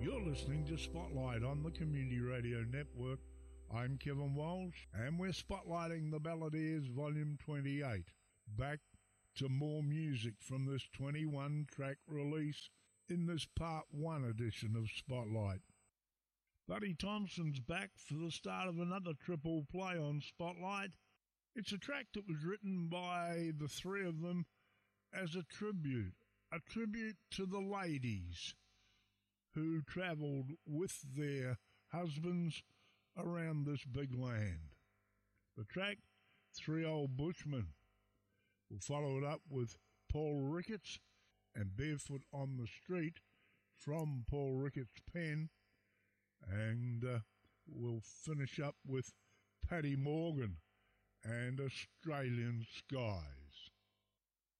You're listening to Spotlight on the Community Radio Network. I'm Kevin Walsh, and we're spotlighting the Balladeers Volume 28. Back to more music from this 21-track release in this Part 1 edition of Spotlight. Buddy Thompson's back for the start of another triple play on Spotlight. It's a track that was written by the three of them as a tribute to the ladies who travelled with their husbands around this big land. The track, Three Old Bushmen. We'll follow it up with Paul Ricketts and Barefoot on the Street from Paul Ricketts' pen, and we'll finish up with Paddy Morgan and Australian Skies.